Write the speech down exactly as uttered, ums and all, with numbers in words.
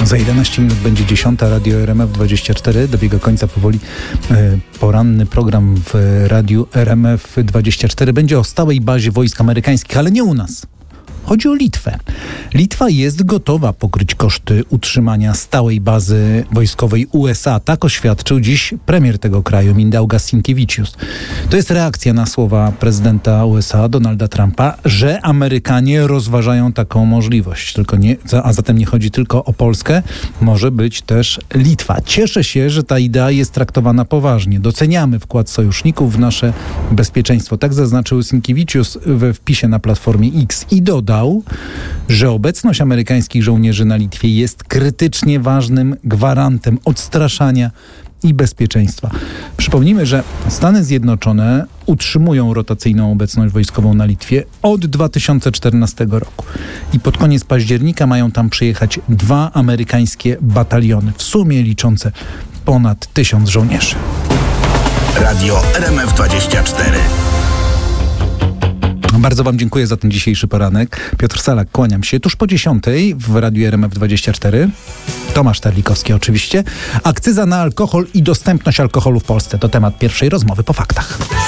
Za jedenaście minut będzie dziesiąta, Radio R M F dwadzieścia cztery. Dobiega końca powoli e, poranny program w Radiu R M F dwadzieścia cztery. Będzie o stałej bazie wojsk amerykańskich, ale nie u nas. Chodzi o Litwę. Litwa jest gotowa pokryć koszty utrzymania stałej bazy wojskowej U S A. Tak oświadczył dziś premier tego kraju, Mindaugas Sinkevičius. To jest reakcja na słowa prezydenta U S A, Donalda Trumpa, że Amerykanie rozważają taką możliwość. Tylko nie, a zatem nie chodzi tylko o Polskę, może być też Litwa. Cieszę się, że ta idea jest traktowana poważnie. Doceniamy wkład sojuszników w nasze bezpieczeństwo. Tak zaznaczył Sinkevičius we wpisie na Platformie X i dodał, że obecność amerykańskich żołnierzy na Litwie jest krytycznie ważnym gwarantem odstraszania i bezpieczeństwa. Przypomnijmy, że Stany Zjednoczone utrzymują rotacyjną obecność wojskową na Litwie od dwa tysiące czternastego roku. I pod koniec października mają tam przyjechać dwa amerykańskie bataliony, w sumie liczące ponad tysiąc żołnierzy. Radio R M F dwadzieścia cztery. Bardzo wam dziękuję za ten dzisiejszy poranek. Piotr Salak, kłaniam się. Tuż po dziesiątej w Radiu R M F dwadzieścia cztery. Tomasz Terlikowski oczywiście. Akcyza na alkohol i dostępność alkoholu w Polsce to temat pierwszej rozmowy po faktach.